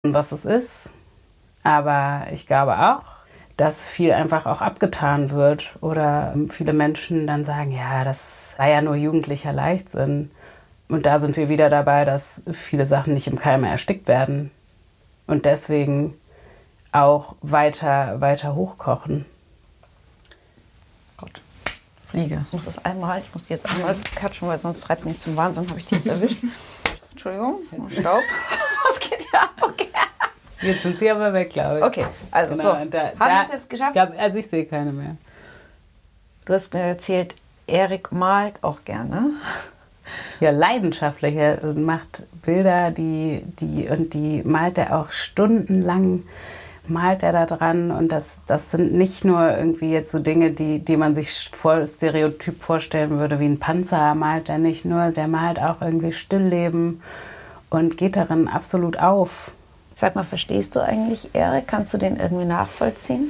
was es ist. Aber ich glaube auch, dass viel einfach auch abgetan wird oder viele Menschen dann sagen, ja, das war ja nur jugendlicher Leichtsinn. Und da sind wir wieder dabei, dass viele Sachen nicht im Keim erstickt werden und deswegen auch weiter hochkochen. Gott, Fliege. Ich muss das einmal, ich muss die jetzt einmal catchen, weil sonst treibt mich zum Wahnsinn, habe ich die jetzt erwischt. Entschuldigung, Staub. Was geht hier ab? Okay. Jetzt sind sie aber weg, glaube ich. Okay, also genau, so. Haben wir es jetzt geschafft? Also ich sehe keine mehr. Du hast mir erzählt, Erik malt auch gerne. Ja, leidenschaftlich. Er macht Bilder, und die malt er auch stundenlang, malt er da dran. Und das sind nicht nur irgendwie jetzt so Dinge, die man sich stereotyp vorstellen würde, wie ein Panzer malt er nicht nur. Der malt auch irgendwie Stillleben und geht darin absolut auf. Sag mal, verstehst du eigentlich Erik? Kannst du den irgendwie nachvollziehen?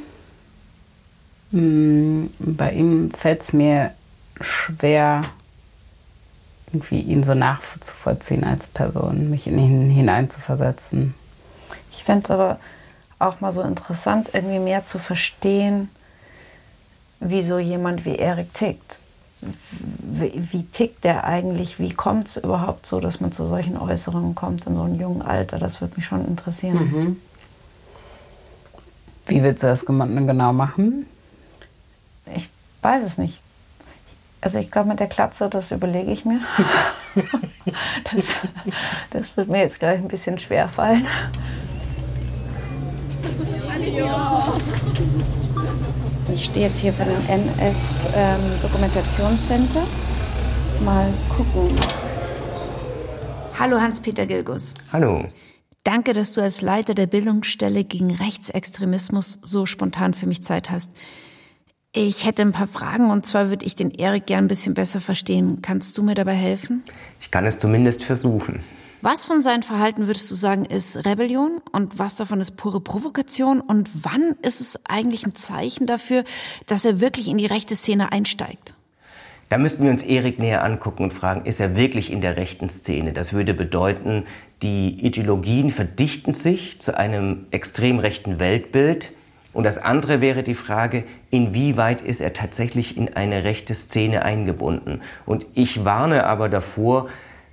Bei ihm fällt es mir schwer, irgendwie ihn so nachzuvollziehen als Person, mich in ihn hineinzuversetzen. Ich fände es aber auch mal so interessant, irgendwie mehr zu verstehen, wie so jemand wie Erik tickt. Wie tickt der eigentlich? Wie kommt es überhaupt so, dass man zu solchen Äußerungen kommt in so einem jungen Alter? Das würde mich schon interessieren. Mhm. Wie willst du das genau machen? Ich weiß es nicht. Also ich glaube, mit der Glatze, das überlege ich mir. Das wird mir jetzt gleich ein bisschen schwer fallen. Ich stehe jetzt hier vor dem NS-Dokumentationscenter. Mal gucken. Hallo Hans-Peter Gilgus. Hallo. Danke, dass du als Leiter der Bildungsstelle gegen Rechtsextremismus so spontan für mich Zeit hast. Ich hätte ein paar Fragen und zwar würde ich den Erik gern ein bisschen besser verstehen. Kannst du mir dabei helfen? Ich kann es zumindest versuchen. Was von seinem Verhalten würdest du sagen ist Rebellion und was davon ist pure Provokation und wann ist es eigentlich ein Zeichen dafür, dass er wirklich in die rechte Szene einsteigt? Da müssten wir uns Erik näher angucken und fragen, ist er wirklich in der rechten Szene? Das würde bedeuten, die Ideologien verdichten sich zu einem extrem rechten Weltbild. Und das andere wäre die Frage, inwieweit ist er tatsächlich in eine rechte Szene eingebunden? Und ich warne aber davor,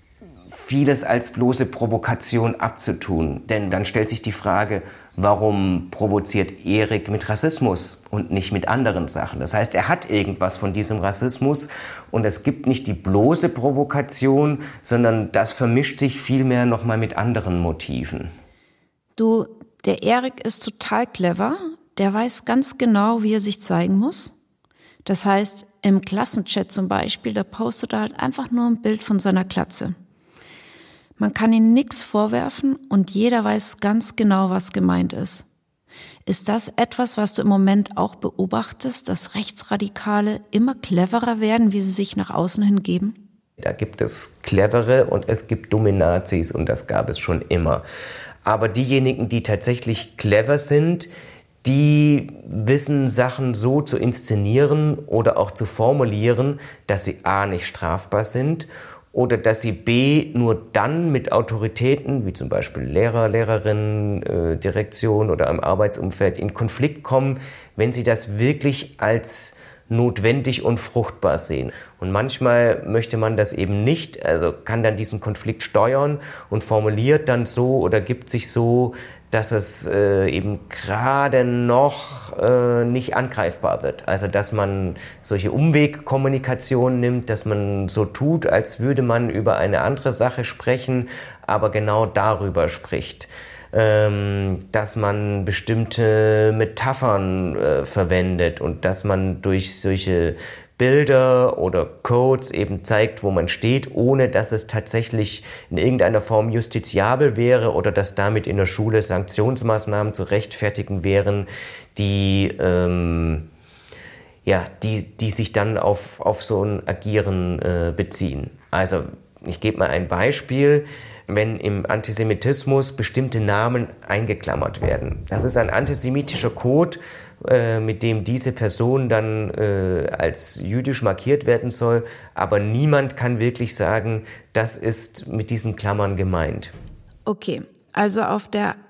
vieles als bloße Provokation abzutun. Denn dann stellt sich die Frage, warum provoziert Erik mit Rassismus und nicht mit anderen Sachen? Das heißt, er hat irgendwas von diesem Rassismus und es gibt nicht die bloße Provokation, sondern das vermischt sich vielmehr nochmal mit anderen Motiven. Du, der Erik ist total clever. Der weiß ganz genau, wie er sich zeigen muss. Das heißt, im Klassenchat zum Beispiel, da postet er halt einfach nur ein Bild von seiner Glatze. Man kann ihm nichts vorwerfen und jeder weiß ganz genau, was gemeint ist. Ist das etwas, was du im Moment auch beobachtest, dass Rechtsradikale immer cleverer werden, wie sie sich nach außen hin geben? Da gibt es clevere und es gibt dumme Nazis und das gab es schon immer. Aber diejenigen, die tatsächlich clever sind, die wissen, Sachen so zu inszenieren oder auch zu formulieren, dass sie a. nicht strafbar sind oder dass sie b. nur dann mit Autoritäten, wie zum Beispiel Lehrer, Lehrerinnen, Direktion oder im Arbeitsumfeld in Konflikt kommen, wenn sie das wirklich als notwendig und fruchtbar sehen. Und manchmal möchte man das eben nicht, also kann dann diesen Konflikt steuern und formuliert dann so oder gibt sich so, dass es eben gerade noch nicht angreifbar wird. Also dass man solche Umwegkommunikation nimmt, dass man so tut, als würde man über eine andere Sache sprechen, aber genau darüber spricht. Dass man bestimmte Metaphern verwendet und dass man durch solche Bilder oder Codes eben zeigt, wo man steht, ohne dass es tatsächlich in irgendeiner Form justiziabel wäre oder dass damit in der Schule Sanktionsmaßnahmen zu rechtfertigen wären, die sich dann auf so ein Agieren beziehen. Also ich gebe mal ein Beispiel. Wenn im Antisemitismus bestimmte Namen eingeklammert werden. Das ist ein antisemitischer Code, mit dem diese Person dann als jüdisch markiert werden soll, aber niemand kann wirklich sagen, das ist mit diesen Klammern gemeint. Okay, also auf der